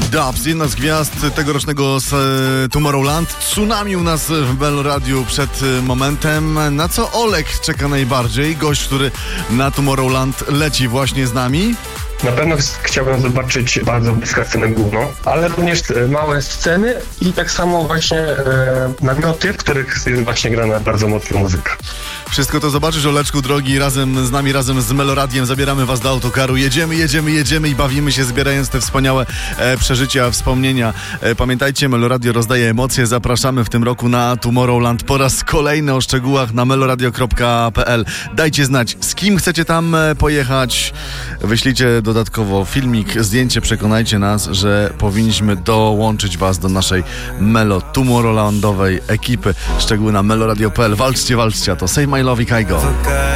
Dubs, jedna z gwiazd tegorocznego Tomorrowland. Tsunami u nas w Melo Radiu przed momentem. Na co Olek czeka najbardziej? Gość, który na Tomorrowland leci właśnie z nami. Na pewno chciałbym zobaczyć bardzo bliską scenę główną, ale również małe sceny i tak samo właśnie namioty, w których jest właśnie grana bardzo mocna muzyka. Wszystko to zobaczysz, Oleczku drogi, razem z nami, razem z Meloradiem. Zabieramy was do autokaru. Jedziemy i bawimy się, zbierając te wspaniałe przeżycia, wspomnienia. Pamiętajcie, Meloradio rozdaje emocje. Zapraszamy w tym roku na Tomorrowland po raz kolejny. O szczegółach na meloradio.pl. Dajcie znać, z kim chcecie tam pojechać. Wyślijcie dodatkowo filmik, zdjęcie. Przekonajcie nas, że powinniśmy dołączyć was do naszej Melo Tomorrowlandowej ekipy. Szczegóły na meloradio.pl. Walczcie, a to Save My Love i Kygo.